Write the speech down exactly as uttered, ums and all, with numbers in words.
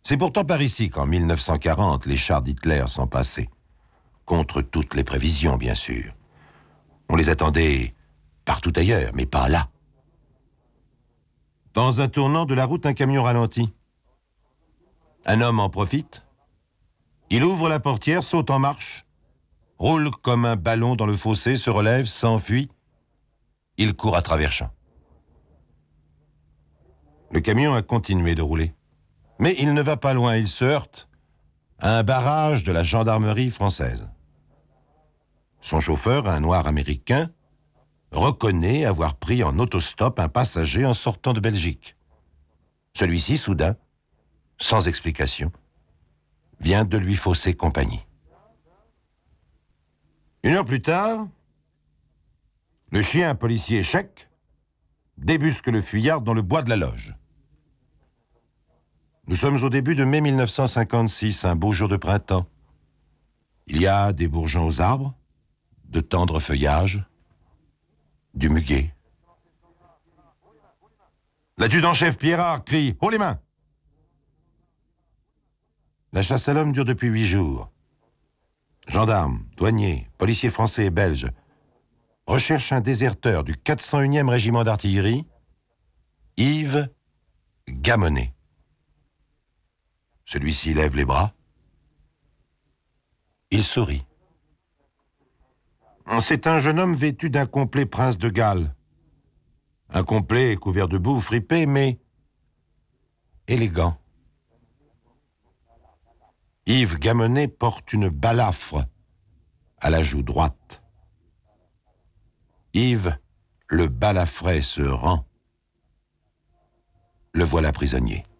C'est pourtant par ici qu'en mille neuf cent quarante, les chars d'Hitler sont passés. Contre toutes les prévisions, bien sûr. On les attendait partout ailleurs, mais pas là. Dans un tournant de la route, un camion ralentit. Un homme en profite. Il ouvre la portière, saute en marche, roule comme un ballon dans le fossé, se relève, s'enfuit. Il court à travers champs. Le camion a continué de rouler. Mais il ne va pas loin, il se heurte à un barrage de la gendarmerie française. Son chauffeur, un noir américain, reconnaît avoir pris en autostop un passager en sortant de Belgique. Celui-ci, soudain, sans explication, vient de lui fausser compagnie. Une heure plus tard, le chien policier Chèque débusque le fuyard dans le bois de la loge. Nous sommes au début de mai mille neuf cent cinquante-six, un beau jour de printemps. Il y a des bourgeons aux arbres, de tendres feuillages, du muguet. L'adjudant-chef Pierrard crie « Haut les mains !» La chasse à l'homme dure depuis huit jours. Gendarmes, douaniers, policiers français et belges recherchent un déserteur du quatre cent unième régiment d'artillerie, Yves Gamonnet. Celui-ci lève les bras. Il sourit. C'est un jeune homme vêtu d'un complet prince de Galles. Un complet couvert de boue, fripé, mais élégant. Yves Gamonnet porte une balafre à la joue droite. Yves, le balafret se rend. Le voilà prisonnier.